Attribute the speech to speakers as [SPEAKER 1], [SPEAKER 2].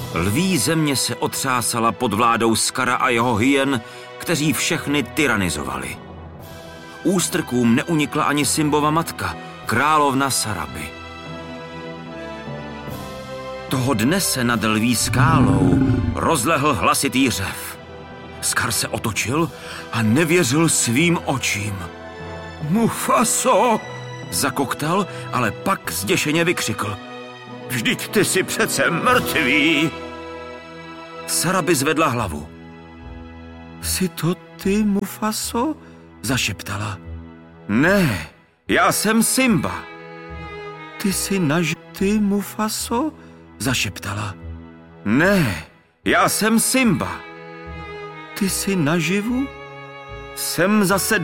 [SPEAKER 1] Lví země se otřásala pod vládou Skara a jeho hyen, kteří všechny tyranizovali. Ústrkům neunikla ani Simbova matka, královna Sarabi. Toho dne se nad lví skálou rozlehl hlasitý řev. Skar se otočil a nevěřil svým očím. Mufaso! Zakoktal, ale pak zděšeně vykřikl. Vždyť ty jsi přece mrtvý! Sarabi zvedla hlavu. Jsi to ty, Mufaso? Zašeptala. Ne, já jsem Simba. Ty jsi ty, Mufaso? Zašeptala. Ne, já jsem Simba. Ty jsi naživu? Jsem zase